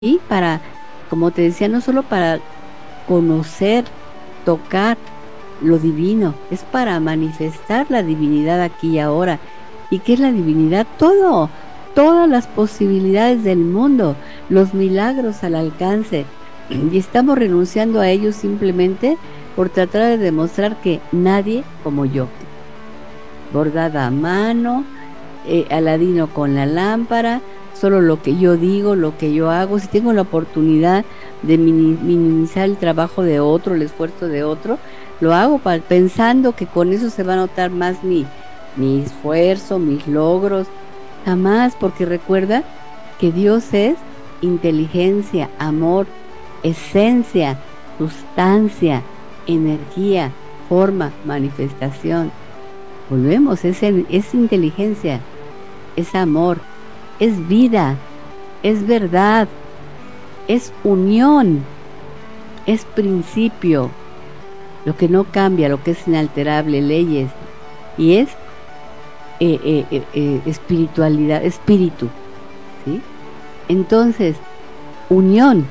y para, como te decía, no solo para conocer, tocar lo divino, es para manifestar la divinidad aquí y ahora. ¿Y qué es la divinidad? Todo, todas las posibilidades del mundo, los milagros al alcance. Y estamos renunciando a ellos simplemente por tratar de demostrar que nadie como yo. Bordada a mano, Aladino con la lámpara, solo lo que yo digo, lo que yo hago. Si tengo la oportunidad de minimizar el trabajo de otro, el esfuerzo de otro, lo hago pensando que con eso se va a notar más mi esfuerzo, mis logros. Jamás, porque recuerda que Dios es inteligencia, amor, esencia, sustancia, energía, forma, manifestación. Volvemos, es inteligencia, es amor, es vida, es verdad, es unión, es principio, lo que no cambia, lo que es inalterable, leyes, y es espiritualidad, espíritu, ¿sí? Entonces, unión,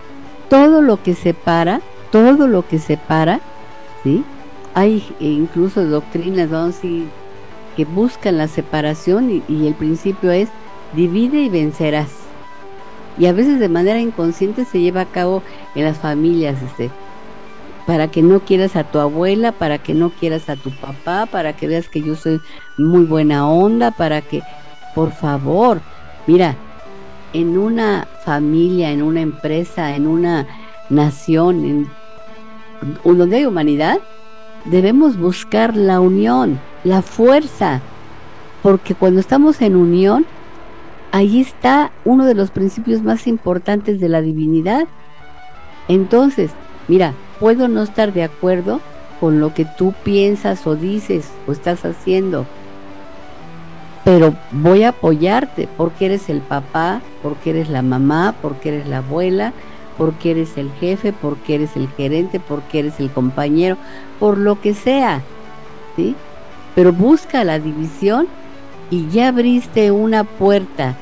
todo lo que separa, ¿sí? Hay incluso doctrinas, vamos a decir, que buscan la separación y el principio es divide y vencerás. Y a veces de manera inconsciente se lleva a cabo en las familias, para que no quieras a tu abuela, para que no quieras a tu papá, para que veas que yo soy muy buena onda, para que, por favor, mira, en una familia, en una empresa, en una nación, donde hay humanidad, debemos buscar la unión, la fuerza, porque cuando estamos en unión, ahí está uno de los principios más importantes de la divinidad. Entonces, mira, puedo no estar de acuerdo con lo que tú piensas o dices o estás haciendo, pero voy a apoyarte porque eres el papá, porque eres la mamá, porque eres la abuela, porque eres el jefe, porque eres el gerente, porque eres el compañero, por lo que sea, ¿sí? Pero busca la división y ya abriste una puerta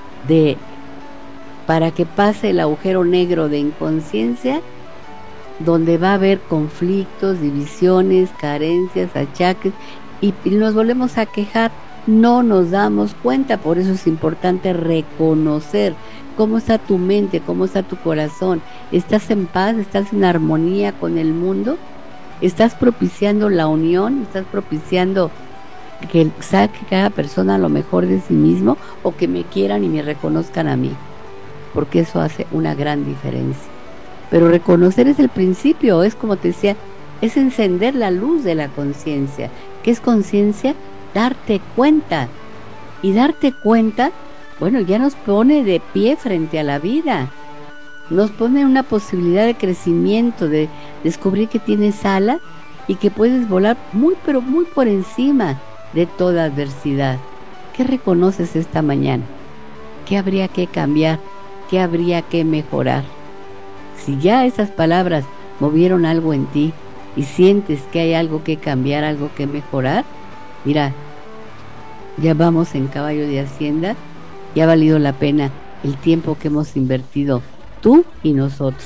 para que pase el agujero negro de inconsciencia, donde va a haber conflictos, divisiones, carencias, achaques, y nos volvemos a quejar, no nos damos cuenta. Por eso es importante reconocer cómo está tu mente, cómo está tu corazón. ¿Estás en paz? ¿Estás en armonía con el mundo? ¿Estás propiciando la unión? ¿Estás propiciando que saque cada persona lo mejor de sí mismo, o que me quieran y me reconozcan a mí? Porque eso hace una gran diferencia. Pero reconocer es el principio, es como te decía, es encender la luz de la conciencia. ¿Qué es conciencia? Darte cuenta. Y darte cuenta, bueno, ya nos pone de pie frente a la vida. Nos pone una posibilidad de crecimiento, de descubrir que tienes alas y que puedes volar muy, pero muy por encima de toda adversidad. ¿Qué reconoces esta mañana? ¿Qué habría que cambiar? ¿Qué habría que mejorar? Si ya esas palabras movieron algo en ti y sientes que hay algo que cambiar, algo que mejorar, mira, ya vamos en caballo de hacienda, ya ha valido la pena el tiempo que hemos invertido tú y nosotros.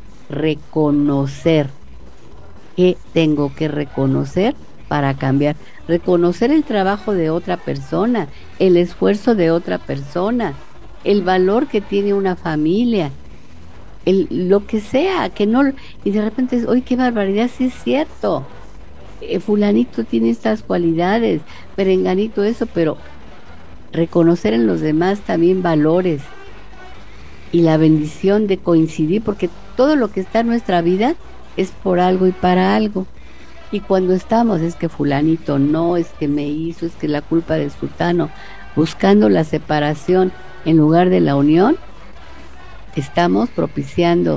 Reconocer. ¿Qué tengo que reconocer para cambiar? Reconocer el trabajo de otra persona, el esfuerzo de otra persona, el valor que tiene una familia, lo que sea, que no, y de repente es, oye, qué barbaridad, sí es cierto, fulanito tiene estas cualidades, perenganito eso, pero reconocer en los demás también valores y la bendición de coincidir, porque todo lo que está en nuestra vida es por algo y para algo. Y cuando estamos, es que fulanito no, es que me hizo, es que la culpa de sutano, buscando la separación en lugar de la unión, estamos propiciando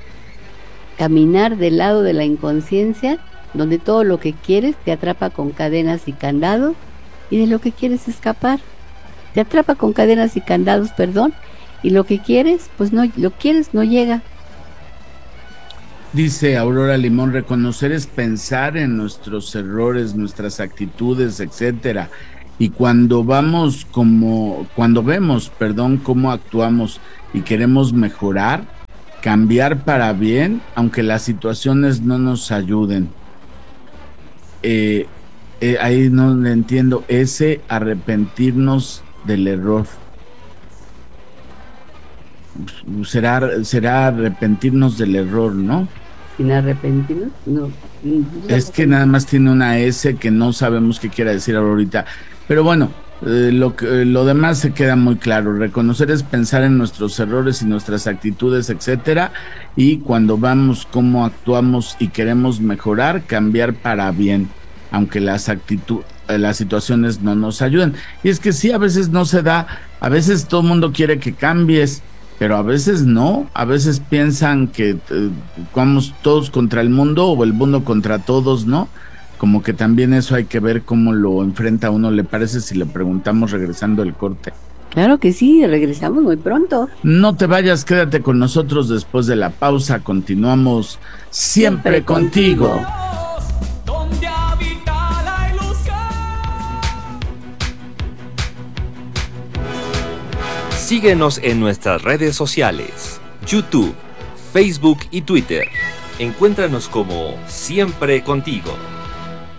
caminar del lado de la inconsciencia, donde todo lo que quieres te atrapa con cadenas y candados, y de lo que quieres escapar te atrapa con cadenas y candados, perdón, y lo que quieres, pues no, lo quieres, no llega. Dice Aurora Limón, reconocer es pensar en nuestros errores, nuestras actitudes, etcétera. Y cuando vemos, cómo actuamos y queremos mejorar, cambiar para bien, aunque las situaciones no nos ayuden. Ahí no le entiendo, ese arrepentirnos del error. Será arrepentirnos del error, ¿no? Sin arrepentirnos, no. Es que nada más tiene una S que no sabemos qué quiere decir ahorita. Pero bueno, lo demás se queda muy claro. Reconocer es pensar en nuestros errores y nuestras actitudes, etcétera. Y cuando vamos, cómo actuamos y queremos mejorar, cambiar para bien, aunque las situaciones no nos ayuden. Y es que sí, a veces no se da. A veces todo el mundo quiere que cambies, pero a veces no, a veces piensan que vamos todos contra el mundo o el mundo contra todos, ¿no? Como que también eso hay que ver cómo lo enfrenta uno. ¿Le parece si le preguntamos regresando el corte? Claro que sí, regresamos muy pronto. No te vayas, quédate con nosotros después de la pausa, continuamos siempre contigo. Síguenos en nuestras redes sociales, YouTube, Facebook y Twitter. Encuéntranos como Siempre Contigo.